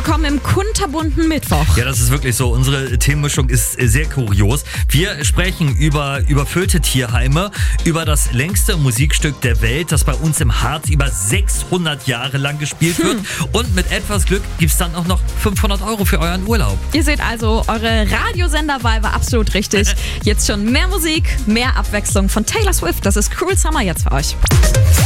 willkommen im kunterbunten Mittwoch. Ja, das ist wirklich so. Unsere Themenmischung ist sehr kurios. Wir sprechen über überfüllte Tierheime, über das längste Musikstück der Welt, das bei uns im Harz über 600 Jahre lang gespielt wird. Und mit etwas Glück gibt es dann auch noch 500 € für euren Urlaub. Ihr seht also, eure Radiosenderwahl war absolut richtig. Jetzt schon mehr Musik, mehr Abwechslung von Taylor Swift. Das ist Cruel Summer jetzt für euch.